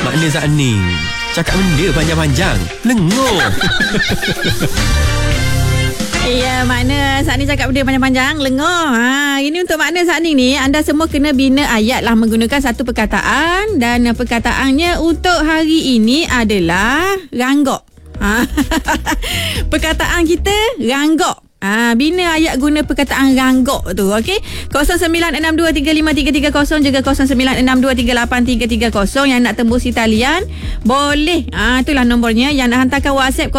Makna Zak Ning. Cakap benda panjang-panjang. Lengur. Ya, makna Zak Ning cakap benda panjang-panjang. Lengur. Ini untuk makna Zak Ning ni, anda semua kena bina ayat lah menggunakan satu perkataan. Dan perkataannya untuk hari ini adalah ranggok. Perkataan kita ranggok. Bina ayat guna perkataan ranggok tu, okey. 0962353330 juga 0962383330 yang nak tembus di talian boleh. Itulah nombornya. Yang nak hantarkan WhatsApp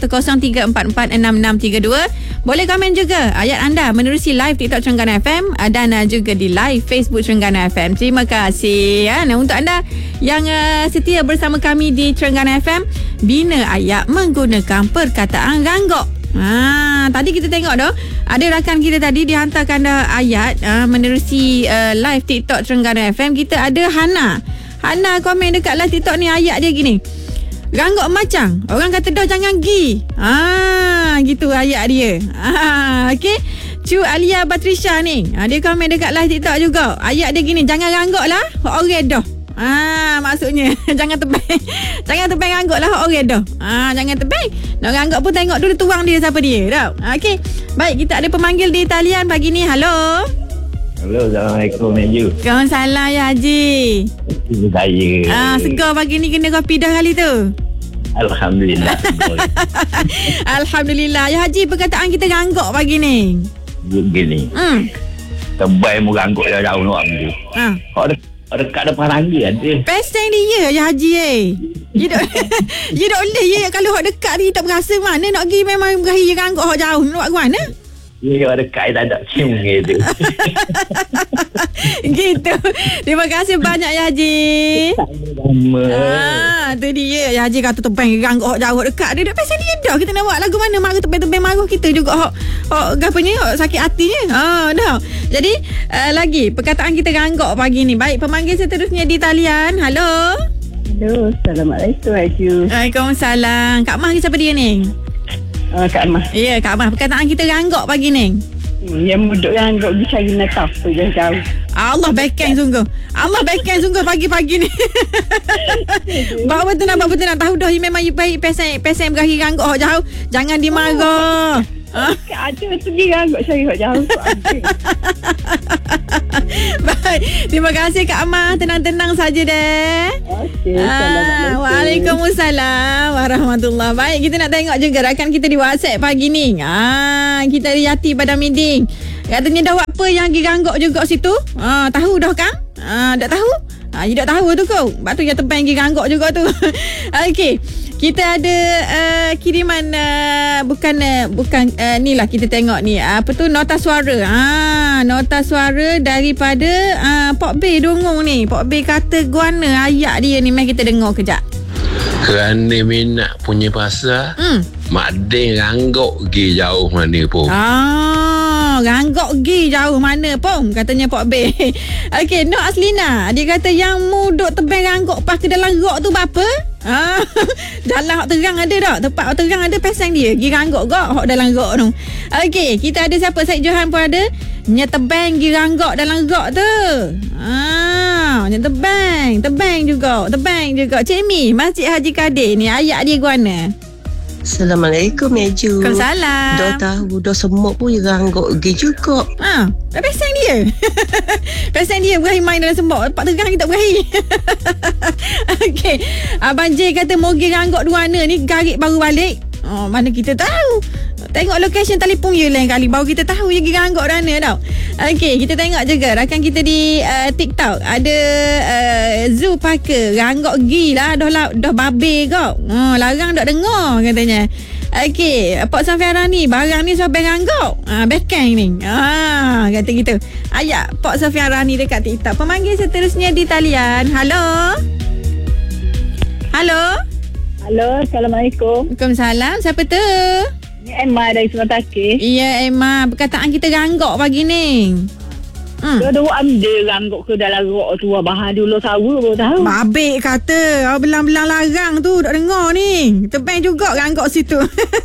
0103446632. Boleh komen juga ayat anda menerusi live TikTok Terengganu FM dan juga di live Facebook Terengganu FM. Terima kasih. Nah, untuk anda yang setia bersama kami di Terengganu FM, bina ayat menggunakan perkataan ranggok. Tadi kita tengok dah, ada rakan kita tadi dihantarkan ayat menerusi live TikTok Terengganu FM. Kita ada Hana komen dekat live TikTok ni, ayat dia gini: ranggok macang, orang kata dah jangan gi. Gitu ayat dia. Okey. Cu Alia Batrisha ni, dia komen dekat live TikTok juga. Ayat dia gini: jangan ranggok lah, orang dah. Maksudnya jangan tebang. Jangan tebang ranggok lah orang dah. Jangan tebang. Nak ranggok pun tengok dulu tuang dia siapa dia tau. Okey. Baik, kita ada pemanggil di talian pagi ni. Halo. Halo, Assalamualaikum Meju. Waalaikumsalam ya Haji. Saya. Segar pagi ni kena kopi dah kali tu. Alhamdulillah. Alhamdulillah. Ya Haji, perkataan kita ranggok pagi ni. Begini. Tebal mu ranggok jauh nak tu. Dekat depan rangga ada. Peseng dia ya Haji You tak boleh ya. Kalau hok dekat ni tak berasa mana nak pergi, memang berakhir ranggok hok jauh. Nak buat mana? Ya, dekat tak ada cium gitu. Gitu. Terima kasih banyak ya Haji. Sama-sama. Tu dia ya Haji kata tebang ranggok hok jauh dekat dia. Dak peseng dia dah. Kita nak buat lagu mana? Mak tebang-tebang maruh kita juga hok gapanya hok sakit hatinya. Dah. Jadi lagi perkataan kita ranggok pagi ni. Baik, pemanggil seterusnya di talian. Halo. Halo, Assalamualaikum Haji. Waalaikumsalam. Kak Mah siapa dia ni? Kak Mah. Ya, Kak Mah. Perkataan kita ranggok pagi ni. Yang muda ranggok pergi cari nataf tu jauh. Allah backhand sungguh. Allah backhand sungguh pagi-pagi ni. Bawa betul nak tahu dah memang baik pesen berakhir ranggok hok jauh. Jangan dimarah. Ada pergi ranggok cari hok jauh tu. Baik, terima kasih Kak Amah. Tenang-tenang saja deh. Okey, Assalamualaikum. Waalaikumsalam warahmatullahi. Baik, kita nak tengok juga rakan kita di WhatsApp pagi ni. Kita ada Yati pada meeting. Katanya dah buat apa yang pergi ranggok juga situ? Tahu dah kan? Tak tahu? You tak tahu tu kau. Sebab tu yang tebang pergi ranggok juga tu. Okey. Kita ada kiriman bukan ni lah kita tengok ni. Apa tu, nota suara. Nota suara daripada Pok B Dongong ni. Pok B kata guana ayat dia ni. Mari kita dengar kejap. Kerana minat punya pasal, Mak Ding ranggok pergi jauh mana pun. Ranggok pergi jauh mana pun, katanya Pok B. Okey, Nur Aslina, dia kata yang mu duk tebang ranggok pas ke dalam rok tu berapa? Dalam hok terang ada tak? Tempat hok terang ada pasang dia. Pergi ranggok gak hok dalam rok tu. Okey, kita ada siapa? Syed Johan pun ada. Nya tebang pergi ranggok dalam rok tu. Nya tebang juga. Cik Mi, Masjid Haji Kadir ni ayat dia guana. Assalamualaikum Meju. Waalaikumsalam. Dah tahu dah semut pun ranggok pergi juga. Pasang dia. Pasang dia berakhir main dalam sembok. Tempat terang kita berakhir. Okey. Abang J kata mogi ranggok duana ni garik baru balik. Mana kita tahu. Tengok location telefon je lain kali baru kita tahu dia pergi ranggok dana tau. Okey, kita tengok juga rakan kita di TikTok. Ada Zoo Parker ranggok gila dah babe kau. Larang tak dengar katanya. Okey, Pak Safiara ni barang ni sampai ranggok. Backhand ni. Kata gitu. Ayat Pak Safiara ni dekat TikTok. Pemanggil seterusnya di talian. Halo. Halo, Assalamualaikum. Waalaikumsalam. Siapa tu? Ni Emma dari Sematake. Ya, Emma. Perkataan kita ranggok pagi ni. Dia ada ambil ranggok ke dalam rok tu. Bahan dulu sawa pun tahu. Babik kata. Belang-belang larang tu. Tak dengar ni. Tebang juga ranggok situ.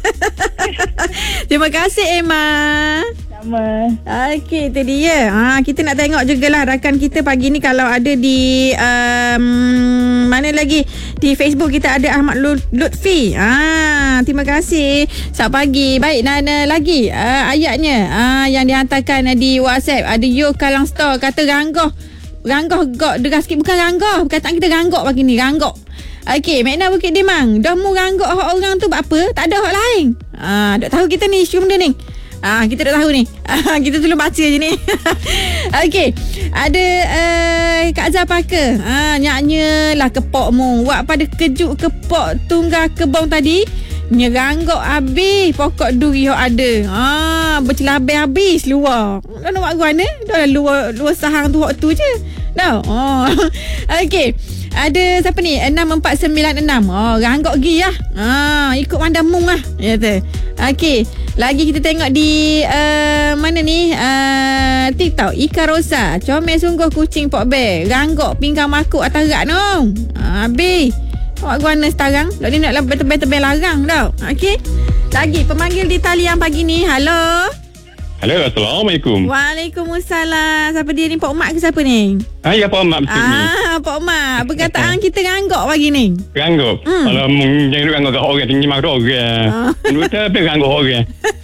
Terima kasih, Emma. Sama. Okey, itu dia. Kita nak tengok jugalah rakan kita pagi ni kalau ada di mana mana lagi? Di Facebook kita ada Ahmad Lutfi. Terima kasih. Selamat pagi. Baik, Nana lagi ayatnya yang dihantarkan di WhatsApp. Ada Yo Kalang Store kata ranggah gok deras sikit. Bukan ranggah, perkataan kita ranggok pagi ni, ranggok. Okey, Makna Bukit Timang. Dah mu ranggok hak orang tu buat apa? Tak ada hak lain. Tak tahu kita ni isu benda ni. Kita tak tahu ni. Kita tolong baca je ni. Okey. Ada Kak Azhar Parker. Nyanyalah kepok mu. Wak pada kejut kepok tunggal kebong tadi. Nyeranggok habis pokok duri yang ada. Bercelabih habis luar. Dah nak buat mana? Dah luar sahang tu waktu je. Dah. Okey. Ada siapa ni? 6496. Ranggok gi lah. Ikut mandam mung lah. Ya tu. Okey. Lagi kita tengok di mana ni? TikTok. Ika Rosa. Comel sungguh kucing Pok Bear. Ranggok pinggang makuk atas rak no. Habis. Awak guna sekarang. Lok ni nak tebel-tebel larang tau. Okey. Lagi pemanggil di talian pagi ni. Halo. Halo, Assalamualaikum. Waalaikumsalam. Siapa dia ni? Pak Mak ke siapa ni? Ya, Pak Mak betul ni. Pak Mak. Perkataan kita ranggok pagi ni. Ranggok? Kalau jangan duduk ranggok kat orang tinggi marah orang. Duduk tapi ranggok orang.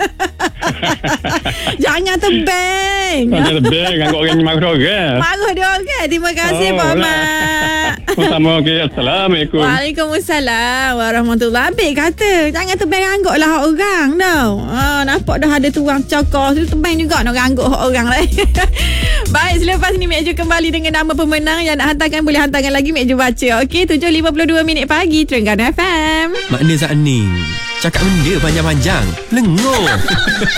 Jangan tebeng. Jangan tebeng, ranggok orang marah orang. Marah dia orang. Terima kasih Pak Mak. Sama, okey. Assalamualaikum. Waalaikumsalam warahmatullahi. Habis kata, jangan tebeng ranggok lah orang tau. Nampak dah ada tu orang cokor tu tebang juga nak rangguk orang lain. Baik, selepas ni Mek Ju kembali dengan nama pemenang. Yang nak hantarkan boleh hantarkan lagi, Mek Ju baca. Okey, 7.52 FM Terengganu FM. Makna Zaning. Cakap benda panjang-panjang. Lengur.